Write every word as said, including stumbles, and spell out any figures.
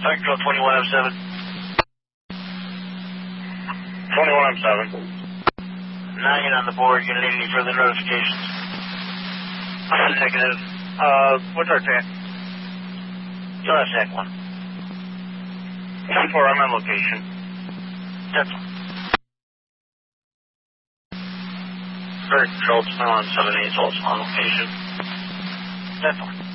Flight Control twenty-one M seven. twenty-one M seven. Nine on the board. You gonna need any further notifications? Negative. Uh, what's our tag? You'll have Sac one. ten four, I'm on location. That's one. Flight Control, on seven eight, also on location. That's one.